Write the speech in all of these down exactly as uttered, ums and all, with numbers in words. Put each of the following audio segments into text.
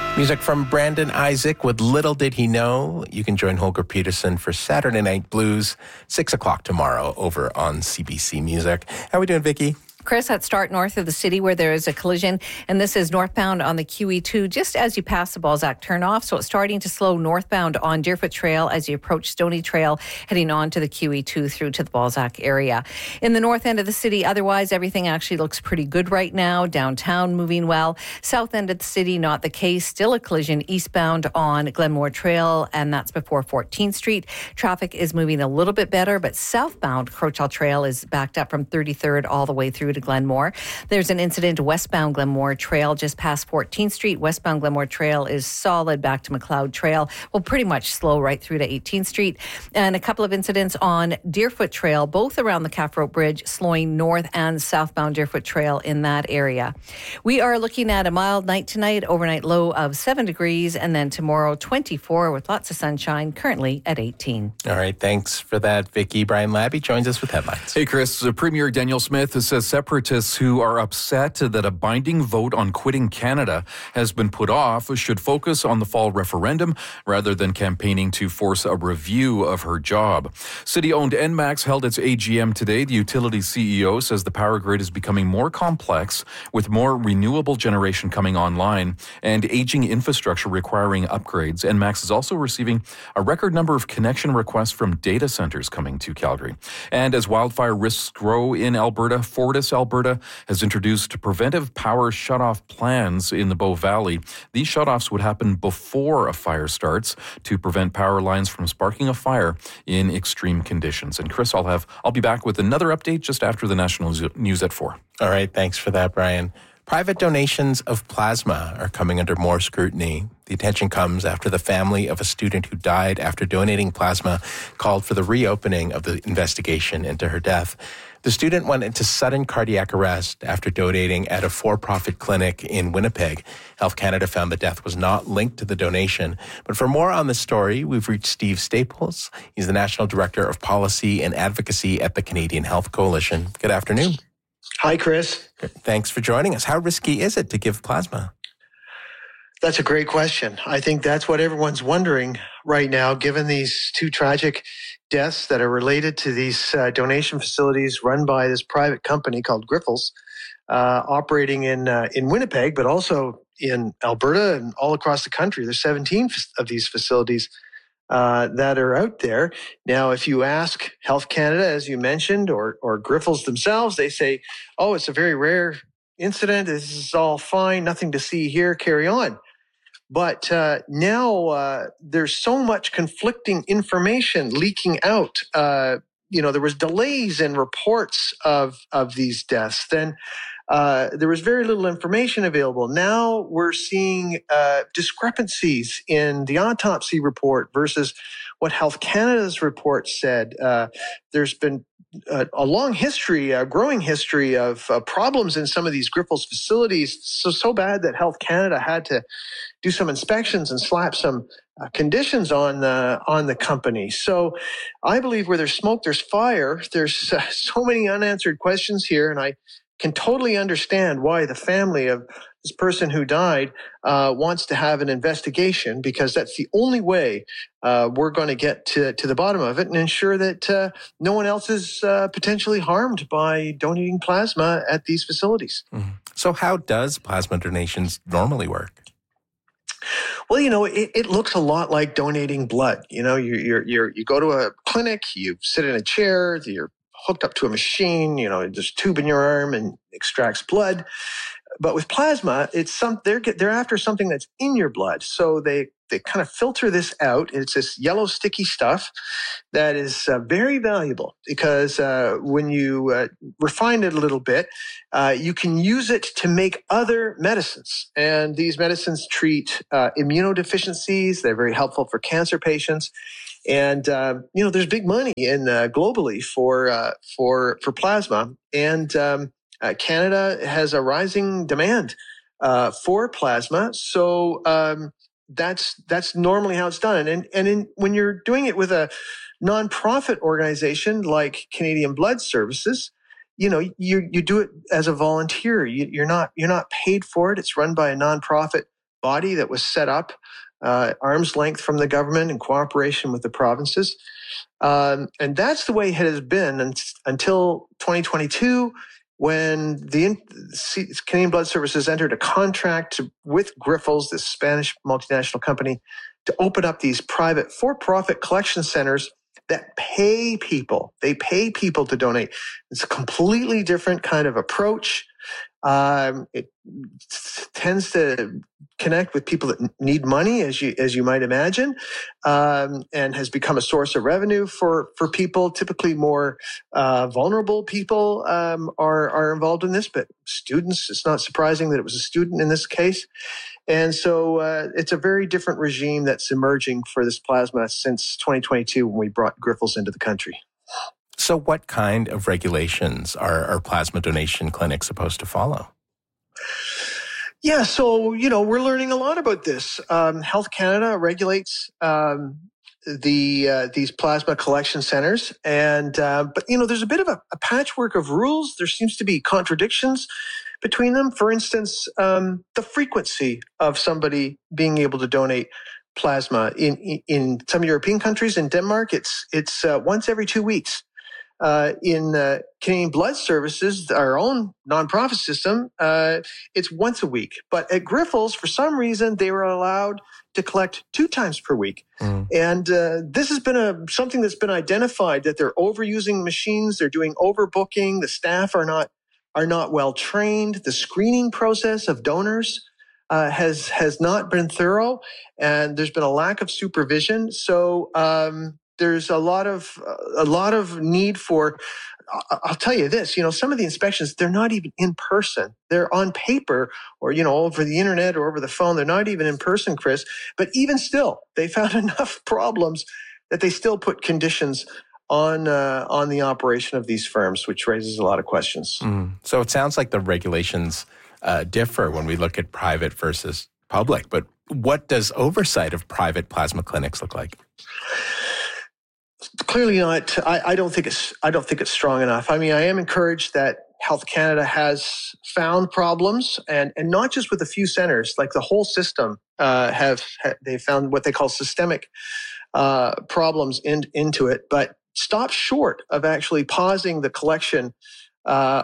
Music from Brandon Isaac with Little Did He Know. You can join Holger Peterson for Saturday Night Blues, six o'clock tomorrow over on C B C Music. How are we doing, Vicki? Chris, let's start north of the city where there is a collision, and this is northbound on the Q E two just as you pass the Balzac turnoff. So it's starting to slow northbound on Deerfoot Trail as you approach Stony Trail, heading on to the Q E two through to the Balzac area. In the north end of the city, otherwise, everything actually looks pretty good right now. Downtown moving well. South end of the city, not the case. Still a collision eastbound on Glenmore Trail, and that's before fourteenth Street. Traffic is moving a little bit better, but southbound Crowchill Trail is backed up from thirty-third all the way through to Glenmore. There's an incident westbound Glenmore Trail just past fourteenth Street. Westbound Glenmore Trail is solid back to McLeod Trail. Well, pretty much slow right through to eighteenth Street. And a couple of incidents on Deerfoot Trail, both around the Calf Rope Bridge, slowing north and southbound Deerfoot Trail in that area. We are looking at a mild night tonight, overnight low of seven degrees, and then tomorrow twenty-four with lots of sunshine, currently at eighteen. All right, thanks for that, Vicki. Brian Labby joins us with headlines. Hey, Chris. Premier Daniel Smith says separatists who are upset that a binding vote on quitting Canada has been put off should focus on the fall referendum rather than campaigning to force a review of her job. City-owned Enmax held its A G M today. The utility C E O says the power grid is becoming more complex with more renewable generation coming online and aging infrastructure requiring upgrades. Enmax is also receiving a record number of connection requests from data centers coming to Calgary. And as wildfire risks grow in Alberta, Fortis Alberta has introduced preventive power shutoff plans in the Bow Valley. These shutoffs would happen before a fire starts to prevent power lines from sparking a fire in extreme conditions. And Chris, I'll have I'll be back with another update just after the national news at four. All right, thanks for that, Brian. Private donations of plasma are coming under more scrutiny. The attention comes after the family of a student who died after donating plasma called for the reopening of the investigation into her death. The student went into sudden cardiac arrest after donating at a for-profit clinic in Winnipeg. Health Canada found the death was not linked to the donation. But for more on this story, we've reached Steve Staples. He's the National Director of Policy and Advocacy at the Canadian Health Coalition. Good afternoon. Hi, Chris. Thanks for joining us. How risky is it to give plasma? That's a great question. I think that's what everyone's wondering right now, given these two tragic deaths that are related to these uh, donation facilities run by this private company called Grifols, uh, operating in uh, in Winnipeg, but also in Alberta and all across the country. There's seventeen of these facilities uh, that are out there. Now, if you ask Health Canada, as you mentioned, or or Grifols themselves, they say, oh, it's a very rare incident. This is all fine. Nothing to see here. Carry on. But uh, now uh, there's so much conflicting information leaking out. Uh, you know, there was delays in reports of of these deaths. Then uh, there was very little information available. Now we're seeing uh, discrepancies in the autopsy report versus what Health Canada's report said. Uh, there's been a, a long history, a growing history of uh, problems in some of these Grifols facilities, so so bad that Health Canada had to do some inspections and slap some uh, conditions on the on the company. So I believe where there's smoke, there's fire. There's uh, so many unanswered questions here, and I can totally understand why the family of this person who died uh, wants to have an investigation, because that's the only way uh, we're going to get to, to the bottom of it and ensure that uh, no one else is uh, potentially harmed by donating plasma at these facilities. Mm-hmm. So how does plasma donations normally work? Well, you know, it, it looks a lot like donating blood. You know, you you're, you're, you go to a clinic, you sit in a chair, you're hooked up to a machine, you know, there's a tube in your arm and extracts blood. But with plasma, it's some they're they're after something that's in your blood. So they they kind of filter this out. It's this yellow sticky stuff that is uh, very valuable because uh, when you uh, refine it a little bit, uh, you can use it to make other medicines. And these medicines treat uh, immunodeficiencies. They're very helpful for cancer patients. And uh, you know, there's big money in uh, globally for uh, for for plasma, and um, uh, Canada has a rising demand uh, for plasma. So um, that's that's normally how it's done. And and in, when you're doing it with a nonprofit organization like Canadian Blood Services, you know, you you do it as a volunteer. You, you're not you're not paid for it. It's run by a nonprofit body that was set up, uh, arm's length from the government in cooperation with the provinces. Um, and that's the way it has been until twenty twenty-two, when the Canadian Blood Services entered a contract with Grifols, this Spanish multinational company, to open up these private for-profit collection centers that pay people. They pay people to donate. It's a completely different kind of approach. Um, it tends to connect with people that need money, as you as you might imagine, um, and has become a source of revenue for for people. Typically, more uh, vulnerable people um, are are involved in this, but students. It's not surprising that it was a student in this case, and so uh, it's a very different regime that's emerging for this plasma since twenty twenty-two, when we brought Grifols into the country. So what kind of regulations are, are plasma donation clinics supposed to follow? Yeah, so, you know, we're learning a lot about this. Um, Health Canada regulates um, the uh, these plasma collection centers. And, uh, but, you know, there's a bit of a, a patchwork of rules. There seems to be contradictions between them. For instance, um, the frequency of somebody being able to donate plasma. In, in, in some European countries, in Denmark, it's, it's uh, once every two weeks. Uh, in uh, Canadian Blood Services, our own nonprofit system, uh, it's once a week. But at Grifols, for some reason, they were allowed to collect two times per week. Mm. And uh, this has been a something that's been identified, that they're overusing machines, they're doing overbooking, the staff are not are not well trained, the screening process of donors uh, has has not been thorough, and there's been a lack of supervision. So. Um, There's a lot of a lot of need for. I'll tell you this. You know, some of the inspections, they're not even in person. They're on paper, or you know, over the internet or over the phone. They're not even in person, Chris. But even still, they found enough problems that they still put conditions on uh, on the operation of these firms, which raises a lot of questions. Mm. So it sounds like the regulations uh, differ when we look at private versus public. But what does oversight of private plasma clinics look like? Clearly not. I, I don't think it's. I don't think it's strong enough. I mean, I am encouraged that Health Canada has found problems, and, and not just with a few centers. Like the whole system uh, have they found what they call systemic uh, problems in, into it, but stop short of actually pausing the collection uh,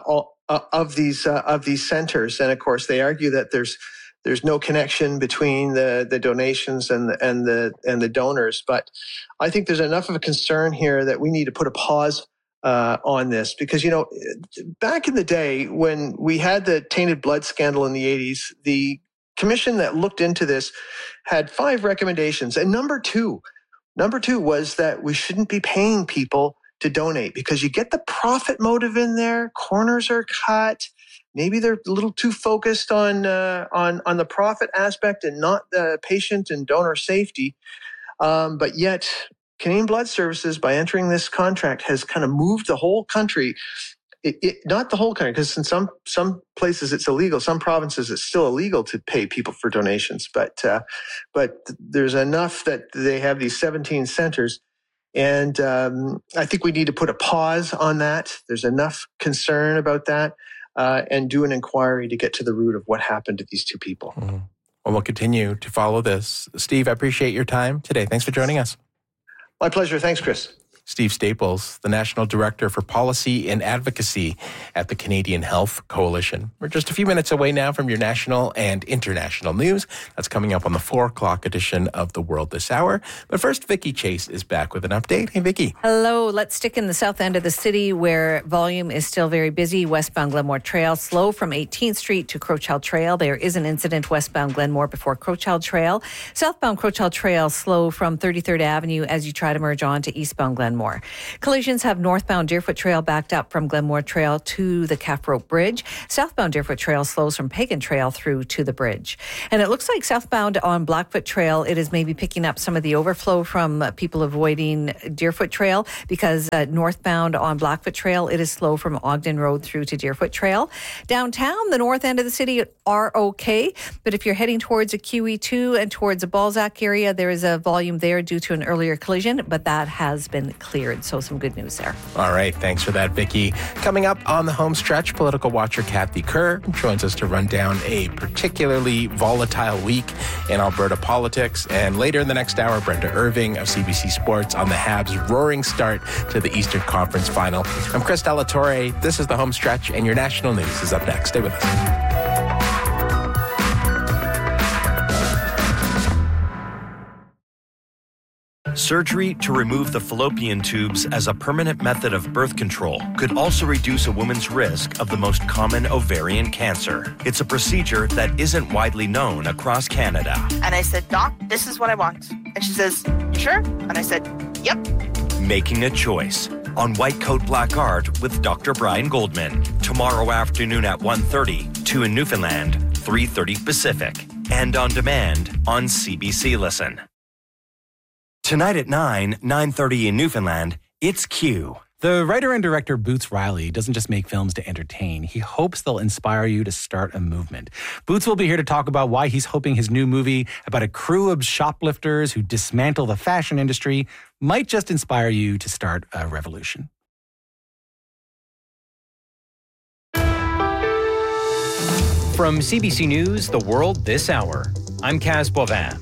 of these uh, of these centers. And of course, they argue that there's. There's no connection between the, the donations and the, and the and the donors, but I think there's enough of a concern here that we need to put a pause uh, on this, because you know, back in the day when we had the tainted blood scandal in the eighties, the commission that looked into this had five recommendations, and number two, number two was that we shouldn't be paying people to donate, because you get the profit motive in there. Corners are cut. Maybe they're a little too focused on uh, on on the profit aspect and not the patient and donor safety. Um, but yet, Canadian Blood Services, by entering this contract, has kind of moved the whole country. It, it, not the whole country, because in some some places it's illegal. Some provinces it's still illegal to pay people for donations. But uh, but there's enough that they have these seventeen centers. And um, I think we need to put a pause on that. There's enough concern about that. Uh, and do an inquiry to get to the root of what happened to these two people. Mm-hmm. Well, we'll continue to follow this. Steve, I appreciate your time today. Thanks for joining us. My pleasure. Thanks, Chris. Steve Staples, the National Director for Policy and Advocacy at the Canadian Health Coalition. We're just a few minutes away now from your national and international news. That's coming up on the four o'clock edition of The World This Hour. But first, Vicki Chase is back with an update. Hey, Vicki. Hello. Let's stick in the south end of the city where volume is still very busy. Westbound Glenmore Trail, slow from eighteenth Street to Crowchild Trail. There is an incident westbound Glenmore before Crowchild Trail. Southbound Crowchild Trail, slow from thirty-third Avenue as you try to merge on to eastbound Glenmore. Collisions have northbound Deerfoot Trail backed up from Glenmore Trail to the Calf Rope Bridge. Southbound Deerfoot Trail slows from Pagan Trail through to the bridge. And it looks like southbound on Blackfoot Trail, it is maybe picking up some of the overflow from uh, people avoiding Deerfoot Trail, because uh, northbound on Blackfoot Trail, it is slow from Ogden Road through to Deerfoot Trail. Downtown, the north end of the city are okay, but if you're heading towards a Q E two and towards the Balzac area, there is a volume there due to an earlier collision, but that has been cleared cleared. So some good news there. All right. Thanks for that, Vicki. Coming up on the home stretch, political watcher Kathy Kerr joins us to run down a particularly volatile week in Alberta politics. And later in the next hour, Brenda Irving of C B C Sports on the Habs' roaring start to the Eastern Conference Final. I'm Chris Delatorre. This is the home stretch, and your national news is up next. Stay with us. Surgery to remove the fallopian tubes as a permanent method of birth control could also reduce a woman's risk of the most common ovarian cancer. It's a procedure that isn't widely known across Canada. And I said, Doc, this is what I want. And she says, you sure? And I said, yep. Making a choice on White Coat Black Art with Doctor Brian Goldman. Tomorrow afternoon at one thirty, two in Newfoundland, three thirty Pacific. And on demand on C B C Listen. Tonight at nine, nine thirty in Newfoundland, it's Q. The writer and director Boots Riley doesn't just make films to entertain. He hopes they'll inspire you to start a movement. Boots will be here to talk about why he's hoping his new movie about a crew of shoplifters who dismantle the fashion industry might just inspire you to start a revolution. From C B C News, The World This Hour, I'm Kaz Boivin.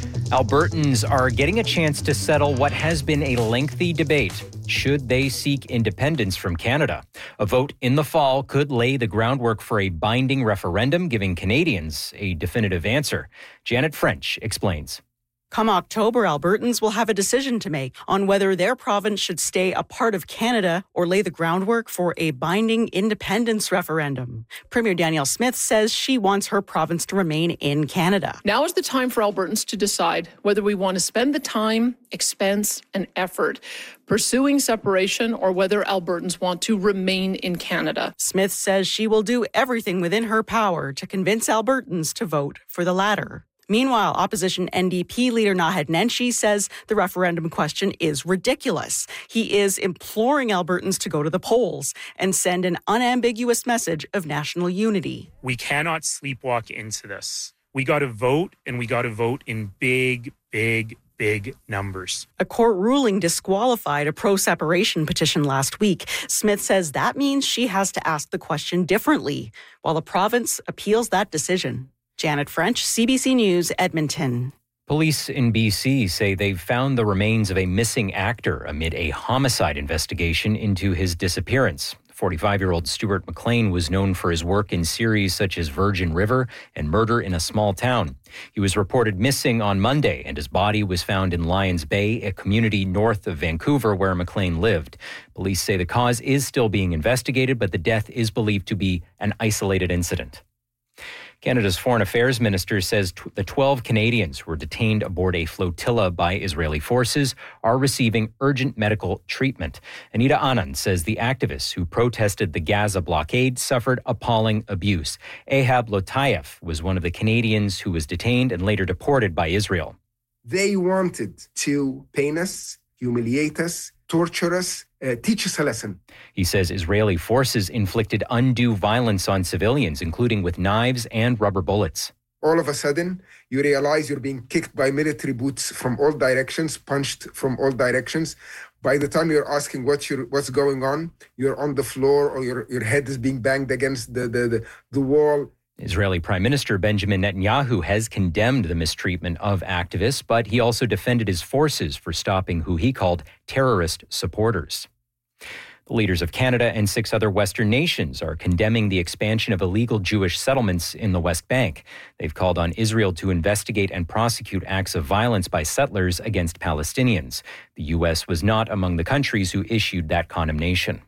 Albertans are getting a chance to settle what has been a lengthy debate. Should they seek independence from Canada? A vote in the fall could lay the groundwork for a binding referendum giving Canadians a definitive answer. Janet French explains. Come October, Albertans will have a decision to make on whether their province should stay a part of Canada or lay the groundwork for a binding independence referendum. Premier Danielle Smith says she wants her province to remain in Canada. Now is the time for Albertans to decide whether we want to spend the time, expense, and effort pursuing separation or whether Albertans want to remain in Canada. Smith says she will do everything within her power to convince Albertans to vote for the latter. Meanwhile, opposition N D P leader Naheed Nenshi says the referendum question is ridiculous. He is imploring Albertans to go to the polls and send an unambiguous message of national unity. We cannot sleepwalk into this. We got to vote, and we got to vote in big, big, big numbers. A court ruling disqualified a pro-separation petition last week. Smith says that means she has to ask the question differently, while the province appeals that decision. Janet French, C B C News, Edmonton. Police in B C say they've found the remains of a missing actor amid a homicide investigation into his disappearance. forty-five-year-old Stuart McLean was known for his work in series such as Virgin River and Murder in a Small Town. He was reported missing on Monday, and his body was found in Lions Bay, a community north of Vancouver where McLean lived. Police say the cause is still being investigated, but the death is believed to be an isolated incident. Canada's Foreign Affairs Minister says t- the twelve Canadians who were detained aboard a flotilla by Israeli forces are receiving urgent medical treatment. Anita Anand says the activists who protested the Gaza blockade suffered appalling abuse. Ehab Lotayev was one of the Canadians who was detained and later deported by Israel. They wanted to pain us, humiliate us, torture us, uh, teach us a lesson. He says Israeli forces inflicted undue violence on civilians, including with knives and rubber bullets. All of a sudden, you realize you're being kicked by military boots from all directions, punched from all directions. By the time you're asking what you're, what's going on, you're on the floor or your, your head is being banged against the, the, the, the wall. Israeli Prime Minister Benjamin Netanyahu has condemned the mistreatment of activists, but he also defended his forces for stopping who he called terrorist supporters. The leaders of Canada and six other Western nations are condemning the expansion of illegal Jewish settlements in the West Bank. They've called on Israel to investigate and prosecute acts of violence by settlers against Palestinians. The U S was not among the countries who issued that condemnation.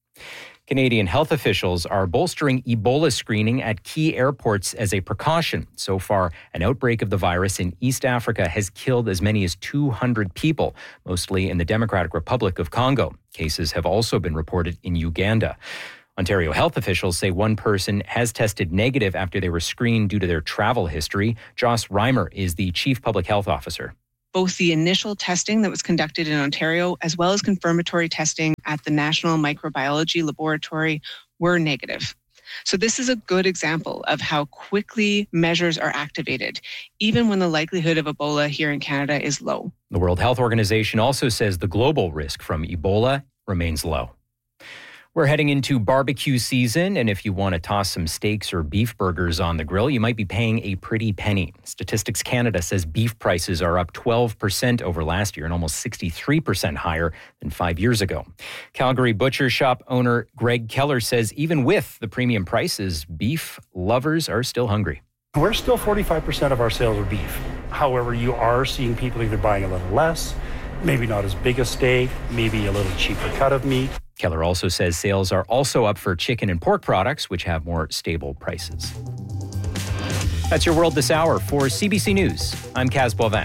Canadian health officials are bolstering Ebola screening at key airports as a precaution. So far, an outbreak of the virus in East Africa has killed as many as two hundred people, mostly in the Democratic Republic of Congo. Cases have also been reported in Uganda. Ontario health officials say one person has tested negative after they were screened due to their travel history. Joss Reimer is the chief public health officer. Both the initial testing that was conducted in Ontario as well as confirmatory testing at the National Microbiology Laboratory were negative. So this is a good example of how quickly measures are activated, even when the likelihood of Ebola here in Canada is low. The World Health Organization also says the global risk from Ebola remains low. We're heading into barbecue season, and if you want to toss some steaks or beef burgers on the grill, you might be paying a pretty penny. Statistics Canada says beef prices are up twelve percent over last year and almost sixty-three percent higher than five years ago. Calgary butcher shop owner Greg Keller says even with the premium prices, beef lovers are still hungry. We're still forty-five percent of our sales are beef. However, you are seeing people either buying a little less, maybe not as big a steak, maybe a little cheaper cut of meat. Keller also says sales are also up for chicken and pork products, which have more stable prices. That's your world this hour. For C B C News, I'm Kaz Boivin.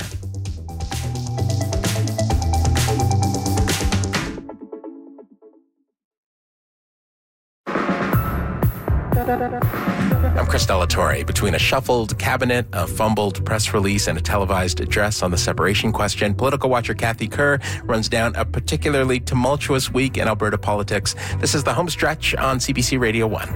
I'm Chris Delatorre. Between a shuffled cabinet, a fumbled press release, and a televised address on the separation question, political watcher Kathy Kerr runs down a particularly tumultuous week in Alberta politics. This is the home stretch on C B C Radio one.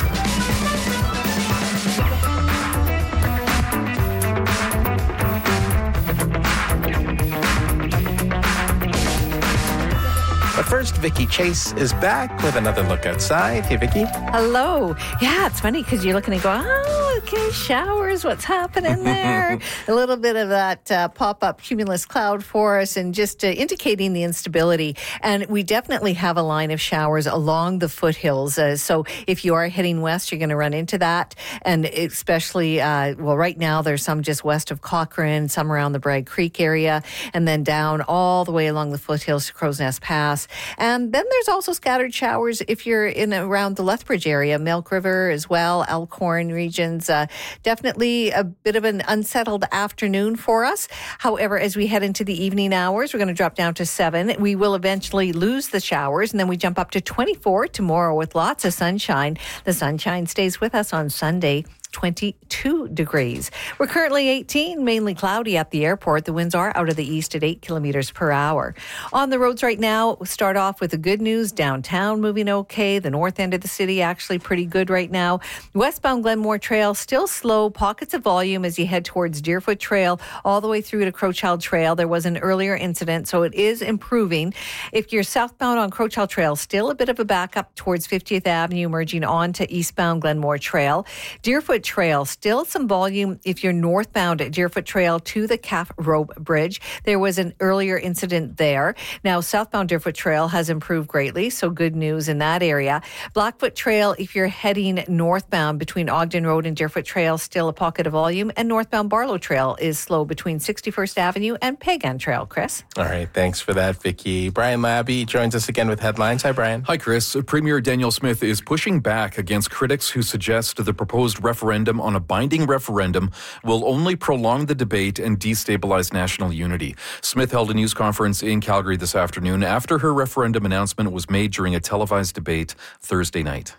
But first, Vicki Chase is back with another look outside. Hey, Vicki. Hello. Yeah, it's funny because you're looking and go, oh, okay, showers, what's happening there? A little bit of that uh, pop-up cumulus cloud for us and just uh, indicating the instability. And we definitely have a line of showers along the foothills. Uh, so if you are heading west, you're going to run into that. And especially, uh, well, right now there's some just west of Cochrane, some around the Bragg Creek area, and then down all the way along the foothills to Crow's Nest Pass. And then there's also scattered showers if you're in around the Lethbridge area, Milk River as well, Elkhorn regions. Uh, definitely a bit of an unsettled afternoon for us. However, as we head into the evening hours, we're going to drop down to seven. We will eventually lose the showers, and then we jump up to twenty-four tomorrow with lots of sunshine. The sunshine stays with us on Sunday. twenty-two degrees. We're currently eighteen, mainly cloudy at the airport. The winds are out of the east at eight kilometers per hour. On the roads right now, we'll start off with the good news. Downtown moving okay. The north end of the city actually pretty good right now. Westbound Glenmore Trail still slow. Pockets of volume as you head towards Deerfoot Trail all the way through to Crowchild Trail. There was an earlier incident, so it is improving. If you're southbound on Crowchild Trail, still a bit of a backup towards fiftieth Avenue, merging on to eastbound Glenmore Trail. Deerfoot Trail, still some volume if you're northbound at Deerfoot Trail to the Calf Rope Bridge. There was an earlier incident there. Now, southbound Deerfoot Trail has improved greatly, so good news in that area. Blackfoot Trail, if you're heading northbound between Ogden Road and Deerfoot Trail, still a pocket of volume, and northbound Barlow Trail is slow between sixty-first Avenue and Pagan Trail. Chris? All right, thanks for that, Vicki. Brian Labby joins us again with headlines. Hi, Brian. Hi, Chris. Premier Danielle Smith is pushing back against critics who suggest the proposed referendum on a binding referendum will only prolong the debate and destabilize national unity. Smith held a news conference in Calgary this afternoon after her referendum announcement was made during a televised debate Thursday night.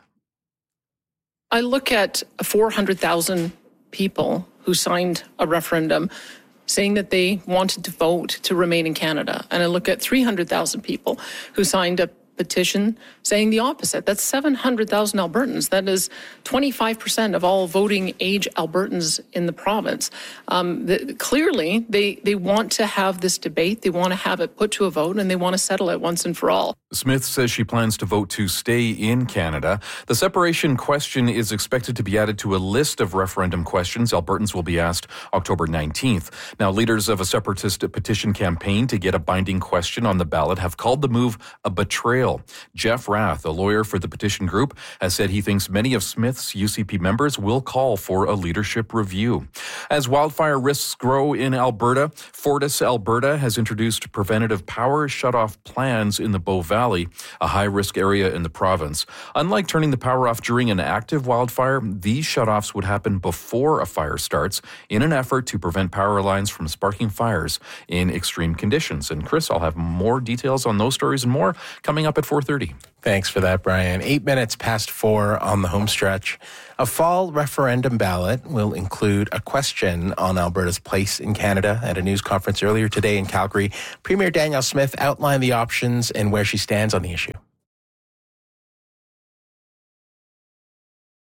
I look at four hundred thousand people who signed a referendum saying that they wanted to vote to remain in Canada. And I look at three hundred thousand people who signed a petition saying the opposite. That's seven hundred thousand Albertans. That is twenty-five percent of all voting age Albertans in the province. Um, the, clearly, they, they want to have this debate. They want to have it put to a vote, and they want to settle it once and for all. Smith says she plans to vote to stay in Canada. The separation question is expected to be added to a list of referendum questions Albertans will be asked October nineteenth. Now, leaders of a separatist petition campaign to get a binding question on the ballot have called the move a betrayal. Jeff Rath, a lawyer for the petition group, has said he thinks many of Smith's U C P members will call for a leadership review. As wildfire risks grow in Alberta, Fortis Alberta has introduced preventative power shutoff plans in the Bow Valley, a high-risk area in the province. Unlike turning the power off during an active wildfire, these shutoffs would happen before a fire starts in an effort to prevent power lines from sparking fires in extreme conditions. And Chris, I'll have more details on those stories and more coming up at four thirty. Thanks for that, Brian. Eight minutes past four on the home stretch. A fall referendum ballot will include a question on Alberta's place in Canada. At a news conference earlier today in Calgary, Premier Danielle Smith outlined the options and where she stands on the issue.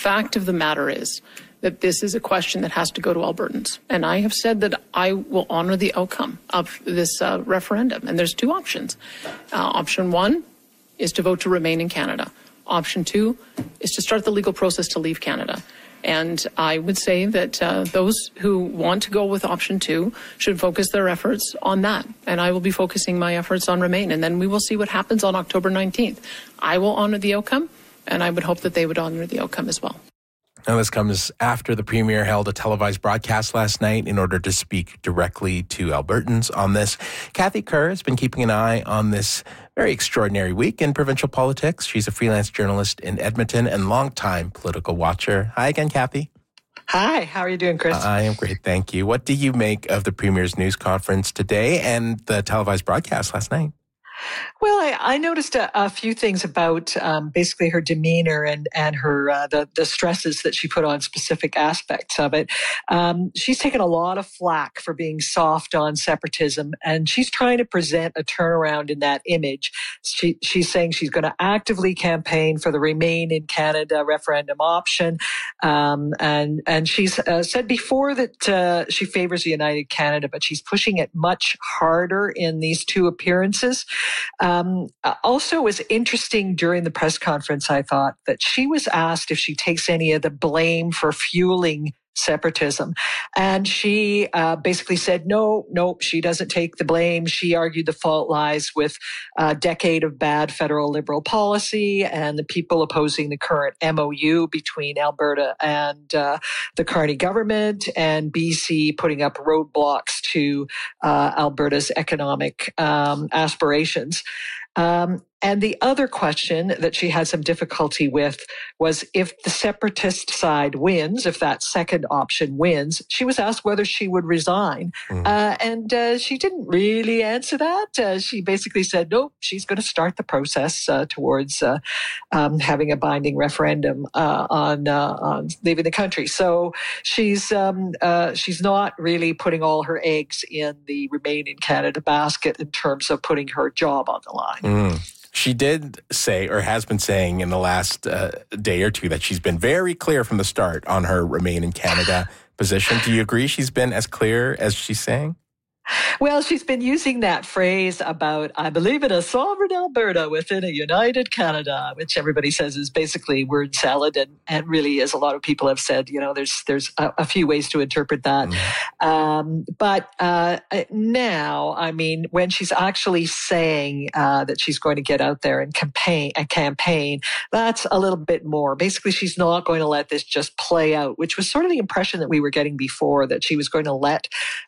fact of the matter is that this is a question that has to go to Albertans. And I have said that I will honor the outcome of this uh, referendum. And there's two options. Uh, option one is to vote to remain in Canada. Option two is to start the legal process to leave Canada. And I would say that uh, those who want to go with option two should focus their efforts on that. And I will be focusing my efforts on remain. And then we will see what happens on October nineteenth. I will honor the outcome, and I would hope that they would honor the outcome as well. Now, this comes after the Premier held a televised broadcast last night in order to speak directly to Albertans on this. Kathy Kerr has been keeping an eye on this very extraordinary week in provincial politics. She's a freelance journalist in Edmonton and longtime political watcher. Hi again, Kathy. Hi, how are you doing, Chris? I am great, thank you. What do you make of the Premier's news conference today and the televised broadcast last night? Well, I, I noticed a, a few things about um, basically her demeanor and and her uh, the the stresses that she put on specific aspects of it. Um, she's taken a lot of flack for being soft on separatism, and she's trying to present a turnaround in that image. She she's saying she's going to actively campaign for the Remain in Canada referendum option, um, and and she's uh, said before that uh, she favors a united Canada, but she's pushing it much harder in these two appearances. Um, also, it was interesting during the press conference, I thought, that she was asked if she takes any of the blame for fueling separatism. And she uh, basically said, no, no, she doesn't take the blame. She argued the fault lies with a decade of bad federal Liberal policy and the people opposing the current M O U between Alberta and uh, the Carney government, and B C putting up roadblocks to uh, Alberta's economic um, aspirations. Um, and the other question that she had some difficulty with was if the separatist side wins, if that second option wins, she was asked whether she would resign. Mm. Uh, and uh, she didn't really answer that. Uh, she basically said, no, she's going to start the process uh, towards uh, um, having a binding referendum uh, on, uh, on leaving the country. So she's um, uh, she's not really putting all her eggs in the Remain in Canada basket in terms of putting her job on the line. Mm. She did say, or has been saying in the last uh, day or two, that she's been very clear from the start on her Remain in Canada position. Do you agree she's been as clear as she's saying? Well, she's been using that phrase about, I believe in a sovereign Alberta within a united Canada, which everybody says is basically word salad. And, and really, as a lot of people have said, you know, there's there's a, a few ways to interpret that. Mm. Um, but uh, now, I mean, when she's actually saying uh, that she's going to get out there and campaign, a campaign, that's a little bit more. Basically, she's not going to let this just play out, which was sort of the impression that we were getting before, that she was going to let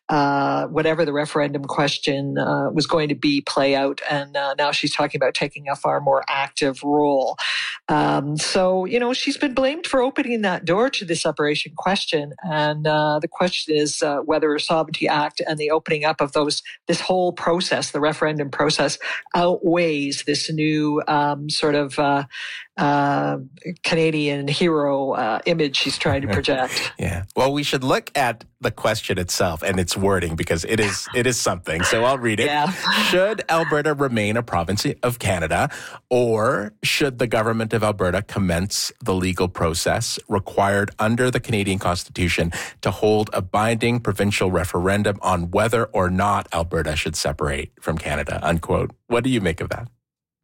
uh, whatever the referendum question uh, was going to be play out. And uh, now she's talking about taking a far more active role. Um, so, you know, she's been blamed for opening that door to this separation question. And uh, the question is uh, whether a Sovereignty Act and the opening up of those, this whole process, the referendum process, outweighs this new um, sort of uh, uh, Canadian hero uh, image she's trying to project. Yeah. Well, we should look at the question itself and its wording, because it is it is something. So I'll read it. Yeah. Should Alberta remain a province of Canada, or should the government of Alberta commence the legal process required under the Canadian Constitution to hold a binding provincial referendum on whether or not Alberta should separate from Canada, unquote. What do you make of that?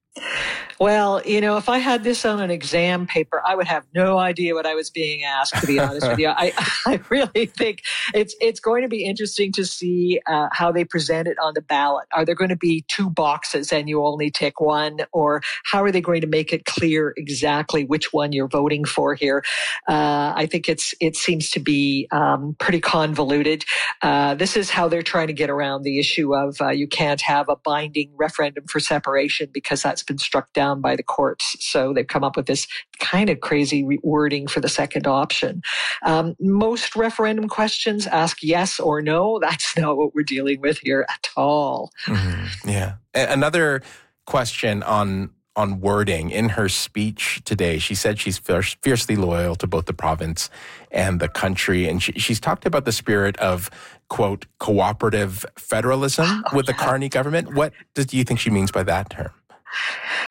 Well, you know, if I had this on an exam paper, I would have no idea what I was being asked, to be honest with you. I, I really think it's it's going to be interesting to see uh, how they present it on the ballot. Are there going to be two boxes and you only tick one? Or how are they going to make it clear exactly which one you're voting for here? Uh, I think it's it seems to be um, pretty convoluted. Uh, this is how they're trying to get around the issue of uh, you can't have a binding referendum for separation because that's been struck down by the courts. So they've come up with this kind of crazy wording for the second option. Um, most referendum questions ask yes or no. That's not what we're dealing with here at all. Mm-hmm. Yeah. Another question on on wording. In her speech today, she said she's fierce, fiercely loyal to both the province and the country. And she, she's talked about the spirit of, quote, cooperative federalism oh, with yeah. the Carney government. What do you think she means by that term?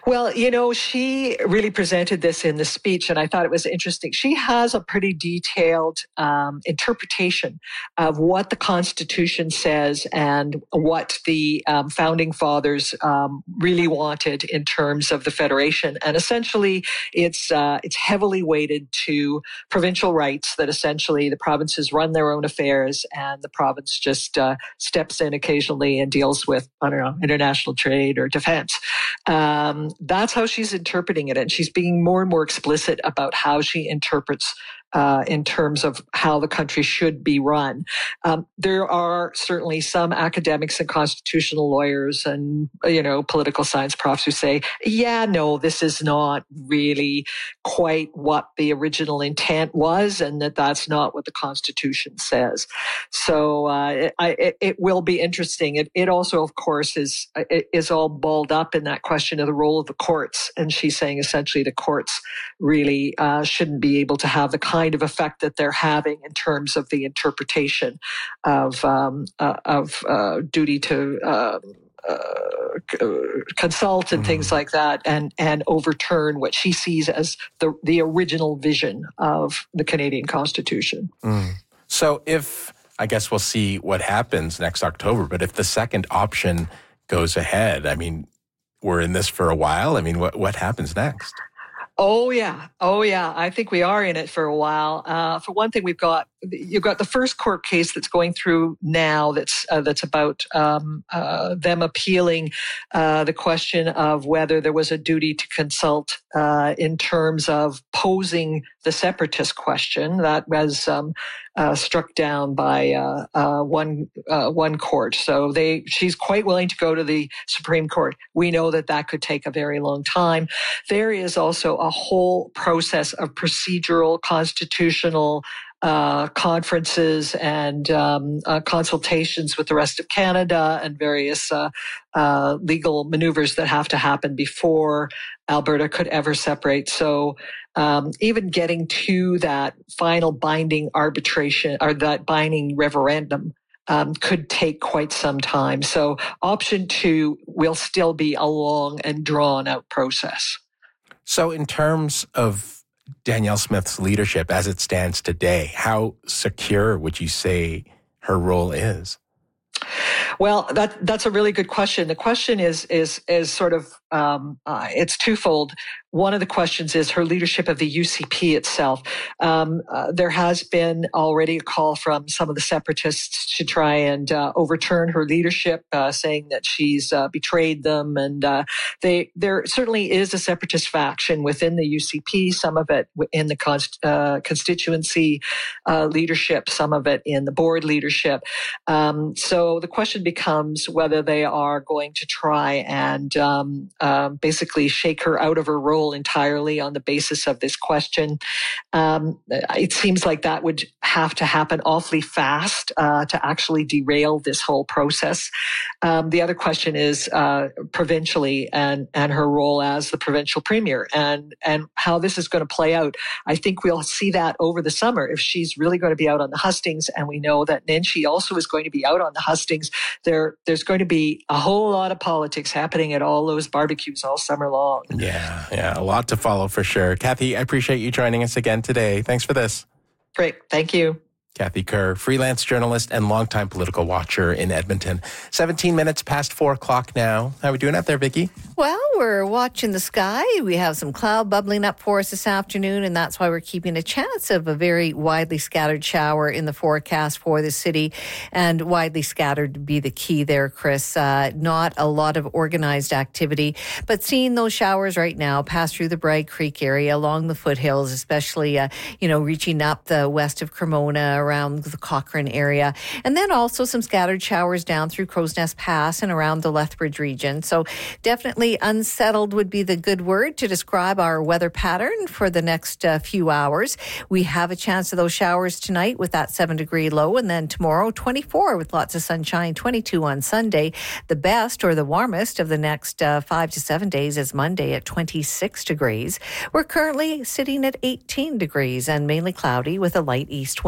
Well, you know, she really presented this in the speech, and I thought it was interesting. She has a pretty detailed um, interpretation of what the Constitution says and what the um, founding fathers um, really wanted in terms of the Federation. And essentially, it's uh, it's heavily weighted to provincial rights, that essentially the provinces run their own affairs and the province just uh, steps in occasionally and deals with, I don't know, international trade or defense. Um, That's how she's interpreting it. And she's being more and more explicit about how she interprets uh, in terms of how the country should be run. Um, there are certainly some academics and constitutional lawyers and, you know, political science profs who say, yeah, no, this is not really quite what the original intent was, and that that's not what the Constitution says. So uh, it, I, it, it will be interesting. It, it also, of course, is, is all balled up in that question of the role of the courts. And she's saying essentially the courts really uh, shouldn't be able to have the kind of effect that they're having in terms of the interpretation of um, uh, of uh, duty to uh, uh, consult and mm. things like that, and and overturn what she sees as the the original vision of the Canadian Constitution. Mm. So if, I guess we'll see what happens next October, but if the second option goes ahead, I mean, we're in this for a while. I mean, what what happens next? Oh, yeah. Oh, yeah. I think we are in it for a while. Uh, for one thing, we've got, you've got the first court case that's going through now that's uh, that's about um, uh, them appealing uh, the question of whether there was a duty to consult uh, in terms of posing the separatist question. That was um, uh, struck down by uh, uh, one uh, one court. So they she's quite willing to go to the Supreme Court. We know that that could take a very long time. There is also a whole process of procedural, constitutional uh, conferences and um, uh, consultations with the rest of Canada and various uh, uh, legal maneuvers that have to happen before Alberta could ever separate. So um, even getting to that final binding arbitration or that binding referendum Um, could take quite some time. So option two will still be a long and drawn out process. So in terms of Danielle Smith's leadership as it stands today, how secure would you say her role is? Well, that that's a really good question. The question is is is sort of um, uh, it's twofold. One of the questions is her leadership of the U C P itself. Um, uh, there has been already a call from some of the separatists to try and uh, overturn her leadership, uh, saying that she's uh, betrayed them. And uh, they there certainly is a separatist faction within the U C P. Some of it in the const, uh, constituency uh, leadership, some of it in the board leadership. Um, so the question becomes whether they are going to try and um, uh, basically shake her out of her role entirely on the basis of this question. Um, it seems like that would have to happen awfully fast uh, to actually derail this whole process. Um, the other question is uh, provincially and and her role as the provincial premier and and how this is going to play out. I think we'll see that over the summer if she's really going to be out on the hustings, and we know that Nenshi also is going to be out on the hustings. There, there's going to be a whole lot of politics happening at all those barbecues all summer long. Yeah, yeah, a lot to follow for sure. Kathy, I appreciate you joining us again today. Thanks for this. Great. Thank you. Kathy Kerr, freelance journalist and longtime political watcher in Edmonton. seventeen minutes past four o'clock now. How are we doing out there, Vicki? Well, we're watching the sky. We have some cloud bubbling up for us this afternoon, and that's why we're keeping a chance of a very widely scattered shower in the forecast for the city. And widely scattered would be the key there, Chris. Uh, not a lot of organized activity, but seeing those showers right now pass through the Bragg Creek area, along the foothills, especially, uh, you know, reaching up the west of Cremona, around the Cochrane area, and then also some scattered showers down through Crow's Nest Pass and around the Lethbridge region. So definitely unsettled would be the good word to describe our weather pattern for the next uh, few hours. We have a chance of those showers tonight with that seven degree low, and then tomorrow twenty-four with lots of sunshine, twenty-two on Sunday. The best or the warmest of the next uh, five to seven days is Monday at twenty-six degrees. We're currently sitting at eighteen degrees and mainly cloudy with a light east wind.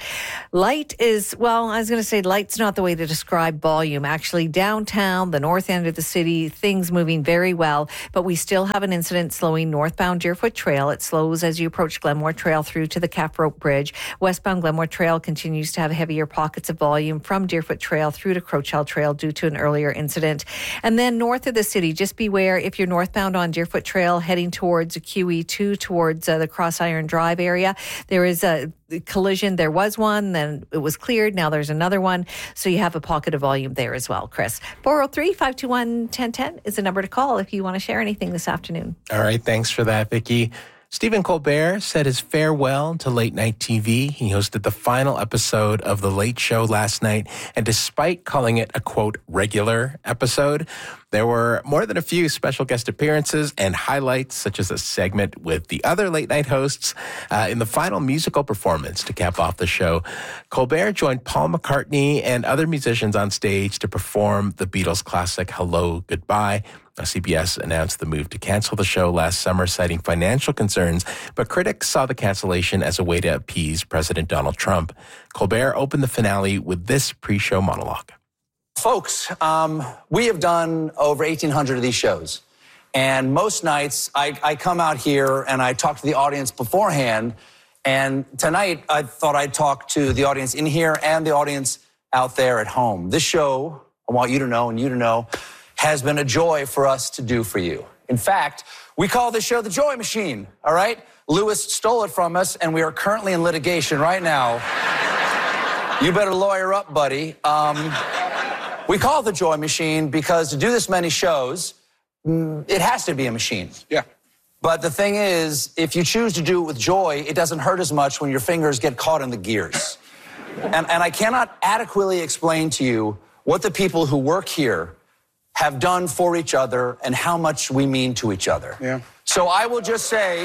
Light is, well, I was going to say light's not the way to describe volume. Actually, downtown, the north end of the city, things moving very well, but we still have an incident slowing northbound Deerfoot Trail. It slows as you approach Glenmore Trail through to the Cap Rope Bridge. Westbound Glenmore Trail continues to have heavier pockets of volume from Deerfoot Trail through to Crowchild Trail due to an earlier incident. And then north of the city, just beware if you're northbound on Deerfoot Trail heading towards Q E two, towards uh, the Cross Iron Drive area. There is a collision. There was one, then it was cleared. Now there's another one. So you have a pocket of volume there as well, Chris. four oh three, five two one, one oh one oh is the number to call if you want to share anything this afternoon. All right. Thanks for that, Vicki. Stephen Colbert said his farewell to late night T V. He hosted the final episode of The Late Show last night, and despite calling it a, quote, regular episode, there were more than a few special guest appearances and highlights, such as a segment with the other late night hosts uh, in the final musical performance to cap off the show. Colbert joined Paul McCartney and other musicians on stage to perform the Beatles classic Hello, Goodbye. Now, C B S announced the move to cancel the show last summer, citing financial concerns, but critics saw the cancellation as a way to appease President Donald Trump. Colbert opened the finale with this pre-show monologue. Folks, um, we have done over eighteen hundred of these shows. And most nights I, I come out here and I talk to the audience beforehand. And tonight I thought I'd talk to the audience in here and the audience out there at home. This show, I want you to know and you to know, has been a joy for us to do for you. In fact, we call this show the Joy Machine, all right? Lewis stole it from us, and we are currently in litigation right now. You better lawyer up, buddy. Um, we call it the Joy Machine because to do this many shows, it has to be a machine. Yeah. But the thing is, if you choose to do it with joy, it doesn't hurt as much when your fingers get caught in the gears. and, and I cannot adequately explain to you what the people who work here have done for each other and how much we mean to each other. Yeah. So I will just say,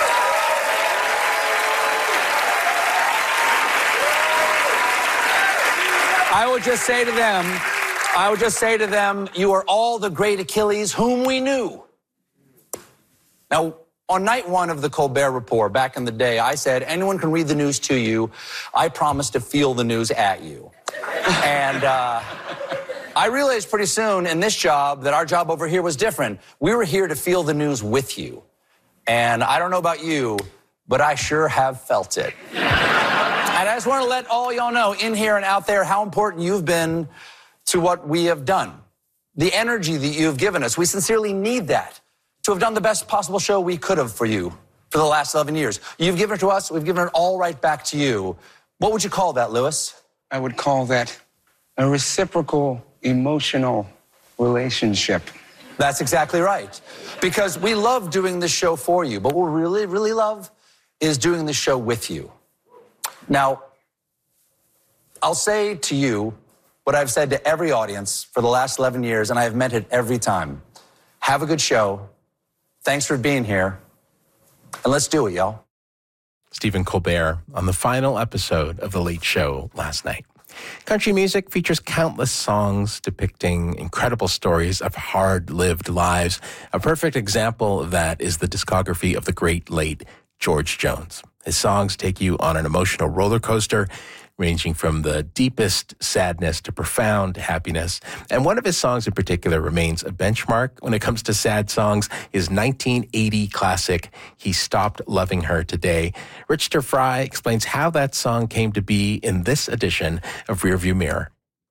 I would just say to them, I would just say to them, you are all the great Achilles whom we knew. Now, on night one of the Colbert Report, back in the day, I said, anyone can read the news to you. I promise to feel the news at you. and, uh, I realized pretty soon in this job that our job over here was different. We were here to feel the news with you. And I don't know about you, but I sure have felt it. And I just want to let all y'all know in here and out there how important you've been to what we have done. The energy that you've given us, we sincerely need that to have done the best possible show we could have for you for the last eleven years. You've given it to us, we've given it all right back to you. What would you call that, Lewis? I would call that a reciprocal emotional relationship. That's exactly right. Because we love doing this show for you, but what we really, really love is doing this show with you. Now, I'll say to you what I've said to every audience for the last eleven years, and I have meant it every time. Have a good show. Thanks for being here. And let's do it, y'all. Stephen Colbert on the final episode of The Late Show last night. Country music features countless songs depicting incredible stories of hard-lived lives. A perfect example of that is the discography of the great late George Jones. His songs take you on an emotional roller coaster, ranging from the deepest sadness to profound happiness. And one of his songs in particular remains a benchmark when it comes to sad songs, his nineteen eighty classic, He Stopped Loving Her Today. Richter Fry explains how that song came to be in this edition of Rearview Mirror.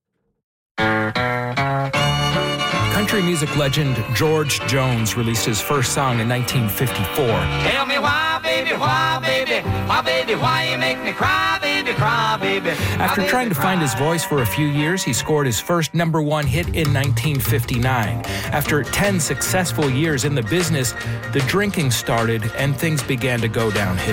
Country music legend George Jones released his first song in nineteen fifty-four. Tell me why, baby, why, baby, why, baby, why you make me cry, baby, cry, baby. After trying to find his voice for a few years, he scored his first number one hit in nineteen fifty-nine. After ten successful years in the business, the drinking started and things began to go downhill.